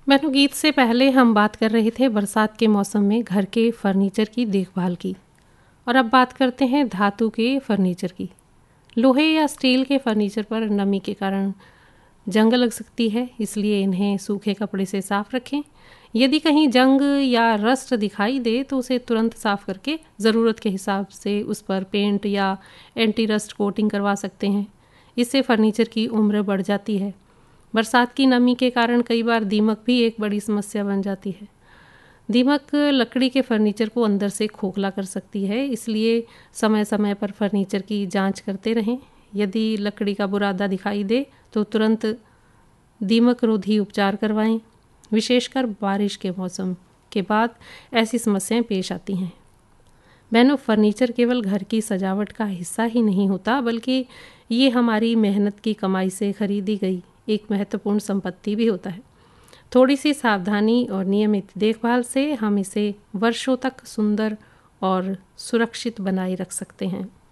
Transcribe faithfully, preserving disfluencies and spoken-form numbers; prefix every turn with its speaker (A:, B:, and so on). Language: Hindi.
A: मैनू गीत से पहले हम बात कर रहे थे बरसात के मौसम में घर के फर्नीचर की देखभाल की। और अब बात करते हैं धातु के फर्नीचर की। लोहे या स्टील के फर्नीचर पर नमी के कारण जंग लग सकती है, इसलिए इन्हें सूखे कपड़े से साफ रखें। यदि कहीं जंग या रस्ट दिखाई दे तो उसे तुरंत साफ करके ज़रूरत के हिसाब से उस पर पेंट या एंटी रस्ट कोटिंग करवा सकते हैं। इससे फर्नीचर की उम्र बढ़ जाती है। बरसात की नमी के कारण कई बार दीमक भी एक बड़ी समस्या बन जाती है। दीमक लकड़ी के फर्नीचर को अंदर से खोखला कर सकती है, इसलिए समय समय पर फर्नीचर की जांच करते रहें। यदि लकड़ी का बुरादा दिखाई दे तो तुरंत दीमक रोधी उपचार करवाएं। विशेषकर बारिश के मौसम के बाद ऐसी समस्याएं पेश आती हैं। बहनों, फर्नीचर केवल घर की सजावट का हिस्सा ही नहीं होता, बल्कि ये हमारी मेहनत की कमाई से खरीदी गई एक महत्वपूर्ण संपत्ति भी होता है। थोड़ी सी सावधानी और नियमित देखभाल से हम इसे वर्षों तक सुंदर और सुरक्षित बनाए रख सकते हैं।